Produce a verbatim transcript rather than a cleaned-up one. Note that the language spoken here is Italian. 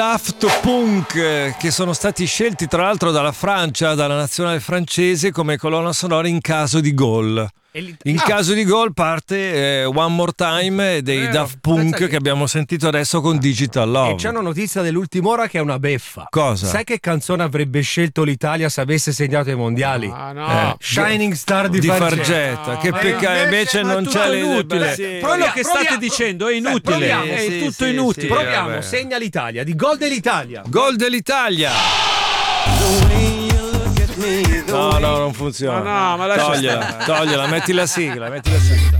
Daft Punk, che sono stati scelti tra l'altro dalla Francia, dalla nazionale francese, come colonna sonora in caso di gol. In ah. caso di gol parte eh, One More Time dei Vero. Daft Punk che... che abbiamo sentito adesso con Digital Love. E c'è una notizia dell'ultima ora che è una beffa. Cosa? Sai che canzone avrebbe scelto l'Italia se avesse segnato i mondiali? Ah, no. Eh, Shining Star di, di Fargetta. Fargetta. No, che ma peccato, invece, invece non c'è è le inutile. sì. Quello che state proviamo. dicendo è inutile, Proviamo. è Sì, tutto sì, inutile. sì. Proviamo, vabbè. segna l'Italia, di gol dell'Italia. Gol dell'Italia. No, no, non funziona. Ma no, ma lascia togliela, stare. togliela, metti la sigla, metti la sigla.